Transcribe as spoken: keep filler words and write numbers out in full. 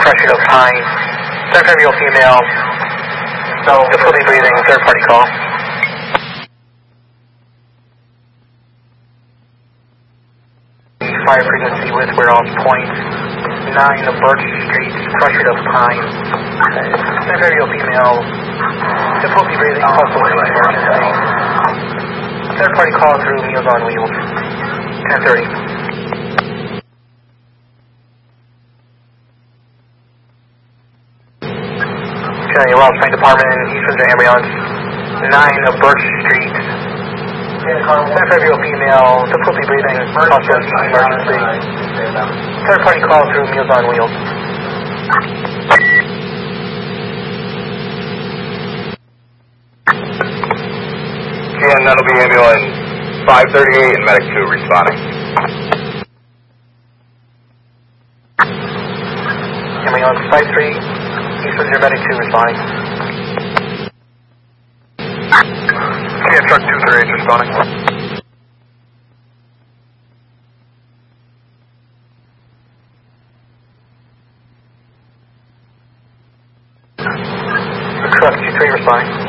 pressure of Pine. seven five female. Difficulty breathing, third party call. Fire frequency with warehouse point nine of Birch Street, pressure of Pine. seven five female. Difficulty breathing, pulse emergency. Third party call through Meals on Wheels. ten thirty. Okay, Wells Bank Department, Eastern Ambulance, nine of Birch Street. seven five female, difficulty breathing, pulse emergency. Third party call through Meals on Wheels. And that'll be ambulance five thirty-eight and medic two responding. Ambulance five three, Eastern medic two responding. Yeah, truck two thirty-eight responding. Truck two three responding.